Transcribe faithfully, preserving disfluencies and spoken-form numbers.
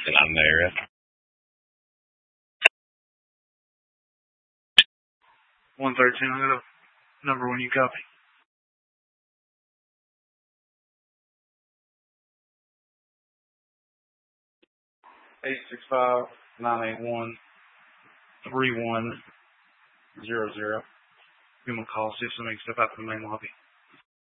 And I'm the area. one thirteen, I got a number when you copy. eight six five, nine eight one, three one zero zero. Give them a call, see if somebody can step out from the main lobby.